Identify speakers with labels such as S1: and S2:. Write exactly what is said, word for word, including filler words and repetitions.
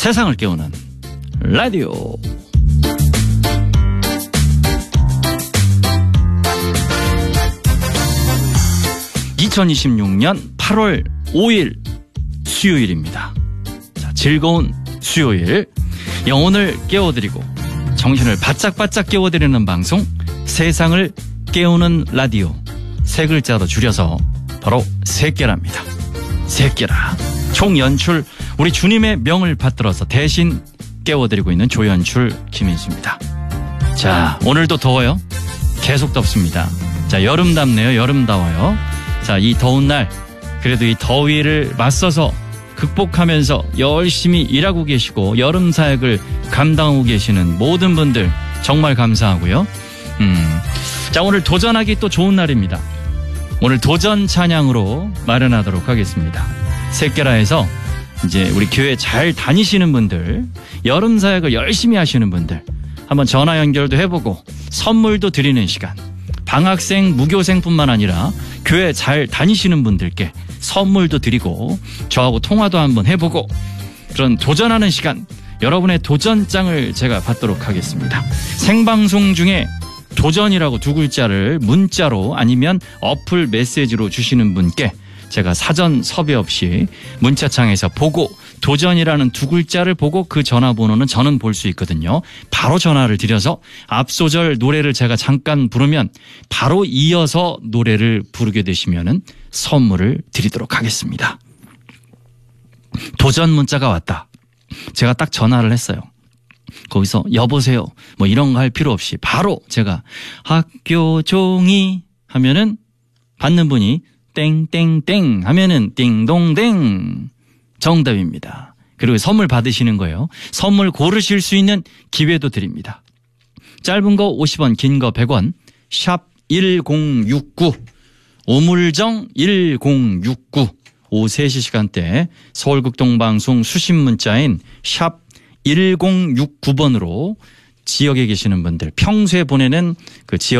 S1: 세상을 깨우는 라디오. 이천이십육 년 팔월 오일 수요일입니다. 자, 즐거운 수요일, 영혼을 깨워드리고 정신을 바짝바짝 깨워드리는 방송, 세상을 깨우는 라디오. 세 글자로 줄여서 바로 세깨라입니다. 세깨라. 총 연출 우리 주님의 명을 받들어서 대신 깨워드리고 있는 조연출 김인수입니다. 자, 오늘도 더워요. 계속 덥습니다. 자, 여름답네요. 여름다워요. 자, 이 더운 날 그래도 이 더위를 맞서서 극복하면서 열심히 일하고 계시고 여름 사역을 감당하고 계시는 모든 분들 정말 감사하고요. 음, 자, 오늘 도전하기 또 좋은 날입니다. 오늘 도전 찬양으로 마련하도록 하겠습니다. 세깨라에서 이제 우리 교회 잘 다니시는 분들, 여름 사역을 열심히 하시는 분들 한번 전화 연결도 해보고 선물도 드리는 시간. 방학생, 무교생뿐만 아니라 교회 잘 다니시는 분들께 선물도 드리고 저하고 통화도 한번 해보고 그런 도전하는 시간, 여러분의 도전장을 제가 받도록 하겠습니다. 생방송 중에 도전이라고 두 글자를 문자로 아니면 어플 메시지로 주시는 분께 제가 사전 섭외 없이 문자창에서 보고 도전이라는 두 글자를 보고 그 전화번호는 저는 볼 수 있거든요. 바로 전화를 드려서 앞소절 노래를 제가 잠깐 부르면 바로 이어서 노래를 부르게 되시면은 선물을 드리도록 하겠습니다. 도전 문자가 왔다. 제가 딱 전화를 했어요. 거기서 여보세요 뭐 이런 거 할 필요 없이 바로 제가 학교 종이 하면은 받는 분이 땡땡땡 하면은 띵동댕 정답입니다. 그리고 선물 받으시는 거예요. 선물 고르실 수 있는 기회도 드립니다. 짧은 거 오십 원, 긴 거 백 원, 샵 일공육구, 오물정 일공육구, 오후 세 시 시간대 서울극동방송 수신 문자인 샵 일공육구 번으로 지역에 계시는 분들, 평소에 보내는 그 지역